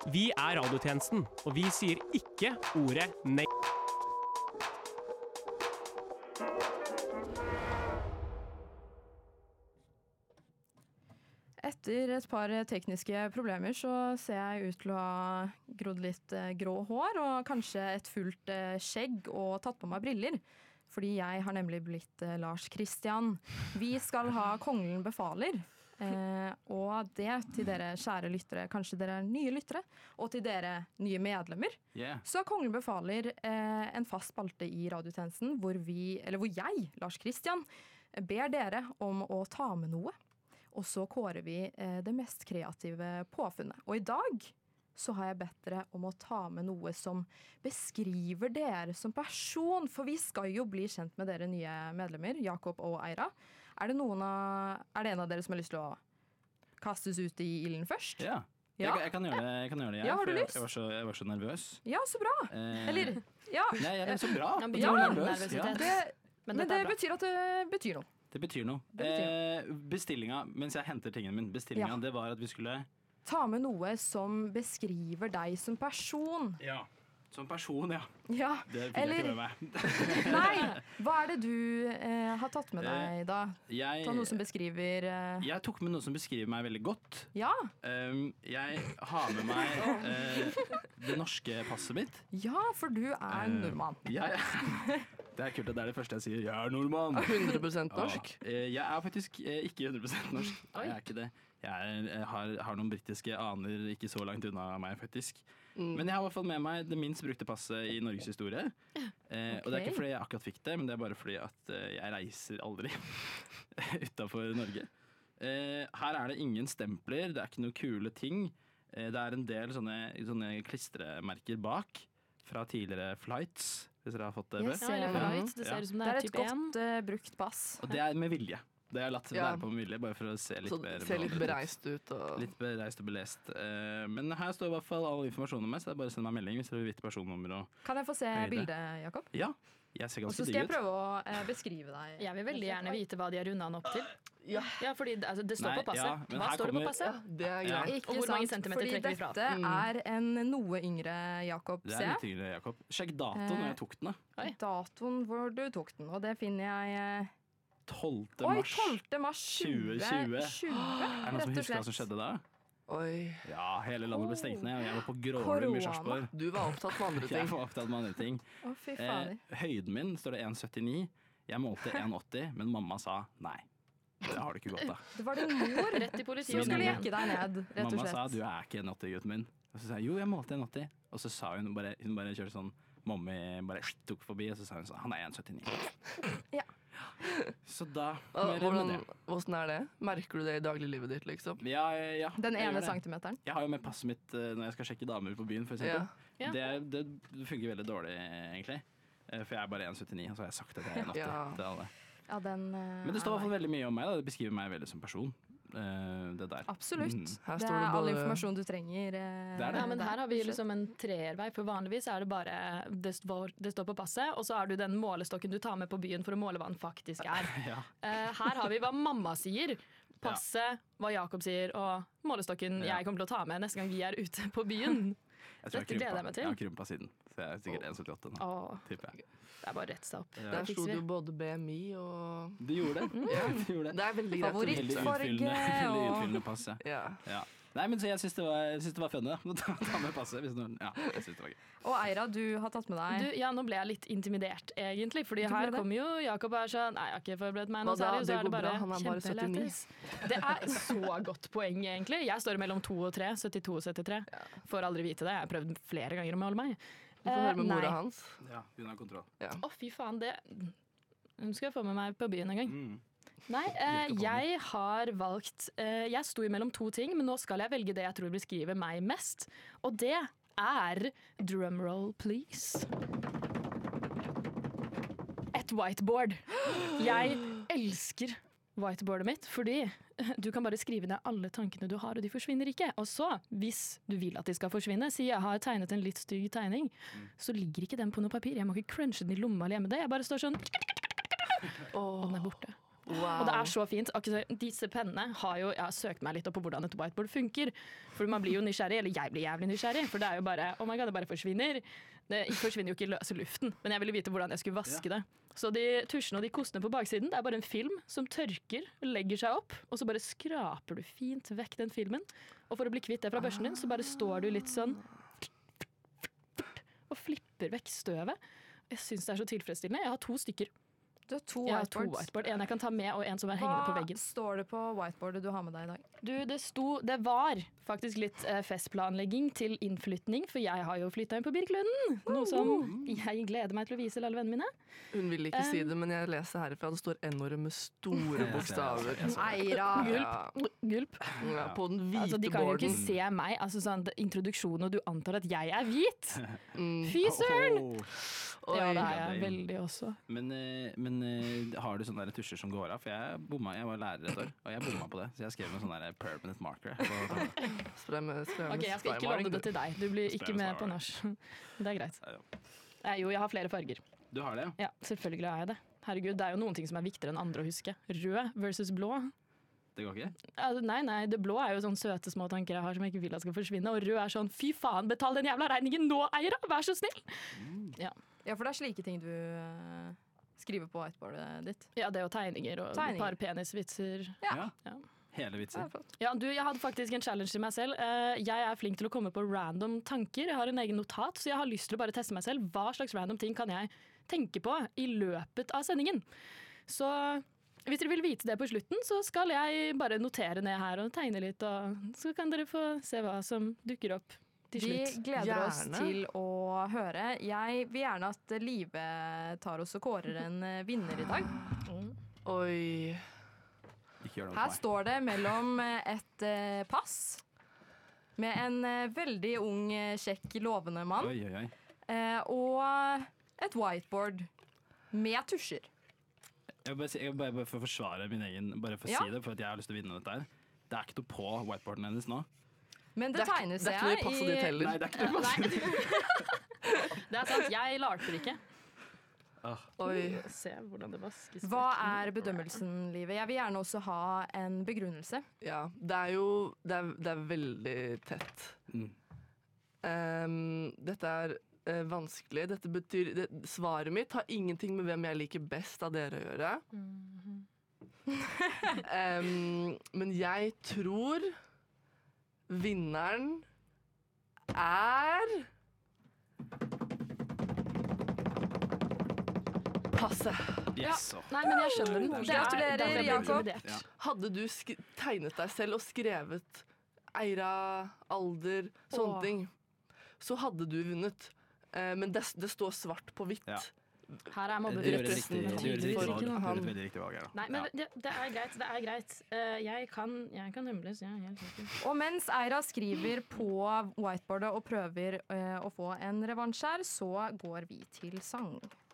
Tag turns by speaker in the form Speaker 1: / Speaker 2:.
Speaker 1: Vi radiotjenesten, og vi sier ikke ordet nei.
Speaker 2: Etter et par tekniske problemer så ser jeg ut til å ha grodd litt grå hår og kanskje et fullt skjegg og tatt på meg briller. Fordi jeg har nemlig blitt Lars Kristian. Vi skal ha Konglen befaler. Og det til dere kjære lyttere, kanskje dere er nye lyttere, og til dere nye medlemmer. Så Konglen befaler en fast spalte i radiotjenesten hvor jeg, Lars Kristian, ber dere om å ta med noe. Og så kårer vi det mest kreative påfunnet. Og i dag så har jeg bedt dere om å ta med noe som beskriver dere som person. For vi skal jo bli kjent med dere nye medlemmer, Jakob og Eira. Er det en av dere som har lyst til å kastes ut i ilden først?
Speaker 3: Ja. Jeg kan gjøre det.
Speaker 2: Ja, har du lyst?
Speaker 3: Jeg var så nervøs.
Speaker 2: Ja, så bra. Eller, ja.
Speaker 3: Nei, jeg er så bra.
Speaker 2: Men det betyr at det betyr noe.
Speaker 3: Det betyr noe. Bestillinga, mens jeg henter tingene mine, det var at vi skulle
Speaker 2: ta med noe som beskriver deg som person.
Speaker 3: Ja, som person, ja. Det fikk
Speaker 2: jeg
Speaker 3: ikke med meg.
Speaker 2: Nei, hva er det du har tatt med deg da? Ta noe som beskriver
Speaker 3: Jeg tok med noe som beskriver meg veldig godt.
Speaker 2: Ja.
Speaker 3: Jeg har med meg det norske passet mitt.
Speaker 2: Ja, for du er nordmann.
Speaker 3: Ja. Det er kult at det er det første jeg sier. Jeg er nordmann.
Speaker 4: 100% norsk?
Speaker 3: Jeg er faktisk ikke 100% norsk. Jeg er ikke det. Jeg har noen britiske aner ikke så langt unna meg, faktisk. Men jeg har i hvert fall med meg det minst brukte passet i Norges historie. Og det er ikke fordi jeg akkurat fikk det, men det er bare fordi at jeg reiser aldri utenfor Norge. Her er det ingen stempler, det er ikke noen kule ting. Det er en del sånne klistremerker bak fra tidligere flights. Hvis dere har fått det.
Speaker 5: Det ser ut som det er
Speaker 2: et godt brukt pass.
Speaker 3: Og det er med vilje. Det har jeg latt være på med vilje, bare for å se litt mer.
Speaker 4: Se litt bereist ut.
Speaker 3: Litt bereist og belest. Men her står i hvert fall all informasjon om meg, så det er bare å sende meg melding hvis dere vil vite personnummer.
Speaker 2: Kan jeg få se bildet, Jakob?
Speaker 3: Ja, jeg ser ganske digg ut.
Speaker 2: Og så skal jeg prøve å beskrive deg.
Speaker 5: Jeg vil veldig gjerne vite hva de har rundet han opp til. Ja, fordi det står på passet. Hva står det på passet?
Speaker 4: Det er greit.
Speaker 5: Og hvor mange centimeter trekker vi fra?
Speaker 2: Fordi dette er en noe yngre Jakob,
Speaker 3: Det er litt yngre Jakob. Sjekk datoen når jeg tok den.
Speaker 2: Datoen hvor du tok den, og det finner jeg
Speaker 3: 12. mars
Speaker 2: 2020.
Speaker 3: Er det noen som husker hva som skjedde da?
Speaker 4: Oi.
Speaker 3: Ja, hele landet ble stengt ned, og jeg var på Grålum i Sarpsborg.
Speaker 4: Du var opptatt med andre ting.
Speaker 3: Jeg var opptatt med andre ting.
Speaker 2: Fy fader.
Speaker 3: Høyden min står det 1,79. Jeg målte 1,80, men mamma sa nei. Det har du ikke godt av.
Speaker 2: Det var din mor
Speaker 5: rett i politiet
Speaker 2: som skulle jekke deg ned, rett og slett.
Speaker 3: Mamma sa du er ikke 1,80, gutten min. Og så sa jeg jo, jeg målte 1,80. Og så sa hun bare kjørte sånn, mommy bare tok forbi, og så sa hun sånn, han er 1,79.
Speaker 2: Ja.
Speaker 3: Så da
Speaker 4: Hvordan er det? Merker du det i dagliglivet ditt, liksom?
Speaker 3: Ja.
Speaker 2: Den ene centimeteren?
Speaker 3: Jeg har jo med passet mitt når jeg skal sjekke damer på byen, for eksempel. Det fungerer veldig dårlig, egentlig. For jeg er bare 1,79, og så har jeg sagt at jeg er 1,80 til alle. Men det står i hvert fall veldig mye om meg. Det beskriver meg veldig som person. Det der.
Speaker 2: Absolutt. Det er all informasjon du trenger.
Speaker 5: Ja, men her har vi liksom en treervei, for vanligvis er det bare det står på passet, og så er du den målestokken du tar med på byen for å måle hva den faktisk er. Her har vi hva mamma sier, passet, hva Jakob sier, og målestokken jeg kommer til å ta med neste gang vi er ute på byen.
Speaker 3: Dette gleder jeg meg til. Jeg har krympa siden, så jeg er sikkert 1,78 nå, tipper jeg.
Speaker 5: Det er bare rett seg opp.
Speaker 4: Der sto det jo både BMI og...
Speaker 3: Du gjorde det.
Speaker 4: Det er veldig greit.
Speaker 2: Favorittfarge
Speaker 3: veldig utfyllende pass,
Speaker 4: ja.
Speaker 3: Nei, men så jeg synes det var funny å ta med passet. Jeg synes det var gøy.
Speaker 2: Og Eira, du har tatt med deg...
Speaker 5: Nå ble jeg litt intimidert, egentlig. Fordi her kommer jo Jakob her sånn, nei, jeg har ikke forberedt meg noe særlig, så er det bare kjempelættis. Det er så godt poeng, egentlig. Jeg står mellom 2 og 3, 72 og 73. Får aldri vite det. Jeg har prøvd flere ganger å måle meg.
Speaker 4: Du får høre med mora hans.
Speaker 3: Ja, hun har kontroll.
Speaker 5: Fy faen, hun skal få med meg på byen en gang. Nei, jeg har valgt jeg sto mellom 2 ting, men nå skal jeg velge det jeg tror beskriver meg mest. Og det er drumroll, please. Et whiteboard. Jeg elsker whiteboardet mitt, fordi du kan bare skrive ned alle tankene du har, og de forsvinner ikke. Og så, hvis du vil at de skal forsvinne, si jeg har tegnet en litt stygg tegning, så ligger ikke den på noe papir. Jeg må ikke crunche den i lomma eller hjemme det. Jeg bare står sånn, og den er borte. Og det er så fint. Disse pennene har jo, jeg har søkt meg litt opp på hvordan et whiteboard funker. For man blir jo nysgjerrig, eller jeg blir jævlig nysgjerrig. For det er jo bare, oh my god, det bare forsvinner. Det forsvinner jo ikke i løse luften. Men jeg ville vite hvordan jeg skulle vaske det. Så de tusjene og de kostene på baksiden, det er bare en film som tørker, legger seg opp, og så bare skraper du fint vekk den filmen. Og for å bli kvitt det fra børsten din, så bare står du litt sånn og flipper vekk støvet. Jeg synes det er så tilfredsstillende. Jeg har 2 stykker.
Speaker 2: Du har 2
Speaker 5: Jeg har 2
Speaker 2: whiteboards.
Speaker 5: whiteboard. En jeg kan ta med, og en som er hengende på veggen.
Speaker 2: Hva står det på whiteboardet du har med deg i dag?
Speaker 5: Det var faktisk litt festplanlegging til innflytning, for jeg har jo flyttet inn på Birkelunden. Noe som jeg gleder meg til å vise til alle vennene mine.
Speaker 4: Hun vil ikke si det, men jeg leser herifra. Det står N-ordet med store bokstaver.
Speaker 2: Eira!
Speaker 5: Gulp.
Speaker 4: Ja, på den hvite
Speaker 5: Altså, de kan jo ikke
Speaker 4: borden.
Speaker 5: se meg. Altså, sånn, introduksjon, og du antar at jeg er hvit. Fy søren! Ja, det er jeg veldig også.
Speaker 3: Men har du sånne der tusjer som går av? For jeg var lærer et år, og jeg bomma på det. Så jeg skrev med sånn der permanent marker.
Speaker 4: Spray med
Speaker 5: Ok, jeg skal ikke låne det til deg. Du blir ikke med på nach. Det er greit. Jo, jeg har flere farger.
Speaker 3: Du har det,
Speaker 5: Ja, selvfølgelig har jeg det. Herregud, det er jo noen ting som er viktigere enn andre å huske. Rød versus blå.
Speaker 3: Det går ikke?
Speaker 5: Nei, det blå er jo sånne søte små tanker jeg har som jeg ikke vil at skal forsvinne. Og rød er sånn, fy faen, betal den jævla regningen nå, Eira! Vær så snill!
Speaker 2: Ja, for det er slike ting du skriver på whiteboardet ditt.
Speaker 5: Ja, det og tegninger og et par penisvitser.
Speaker 3: Ja. Hele vitser.
Speaker 5: Ja, jeg hadde faktisk en challenge til meg selv. Jeg er flink til å komme på random tanker. Jeg har en egen notat, så jeg har lyst til å bare teste meg selv. Hva slags random ting kan jeg tenke på i løpet av sendingen? Så hvis dere vil vite det på slutten, så skal jeg bare notere ned her og tegne litt, og så kan dere få se hva som dukker opp til slutt.
Speaker 2: Vi gleder oss til å høre. Jeg vil gjerne at Live tar oss og kårer en vinner i dag.
Speaker 4: Oi.
Speaker 2: Her står det mellom et pass med en veldig ung, kjekk, lovende mann og et whiteboard med tusjer.
Speaker 3: Jeg vil bare for å forsvare min egen, bare for å si det, for at jeg har lyst til å vinne dette her. Det er ikke noe på whiteboarden hennes nå.
Speaker 2: Men det tegner seg
Speaker 4: Det er ikke noe i passet ditt heller.
Speaker 3: Nei, det er ikke noe i passet ditt.
Speaker 5: Det er sant, jeg larper ikke.
Speaker 4: Oi.
Speaker 5: Se hvordan det vaskes.
Speaker 2: Hva er bedømmelsen, Live? Jeg vil gjerne også ha en begrunnelse.
Speaker 4: Ja, det er jo det er veldig tett. Dette er vanskelig. Dette betyr svaret mitt har ingenting med hvem jeg liker best av dere å gjøre. Men jeg tror vinneren er passe.
Speaker 3: Yes.
Speaker 5: Nei, men jeg skjønner den.
Speaker 2: Gratulerer, Jakob.
Speaker 4: Hadde du tegnet deg selv og skrevet Eira, alder, sånne ting, så hadde du vunnet. Men det står svart på hvitt.
Speaker 3: Ja.
Speaker 5: Her er
Speaker 3: Du gjør et
Speaker 5: mobbevirksomhet.
Speaker 3: veldig riktig valg her.
Speaker 5: Nei, men det er greit. Jeg kan humles, ja, helt sikkert.
Speaker 2: Og mens Eira skriver på whiteboardet og prøver å få en revansj her, så går vi til sang.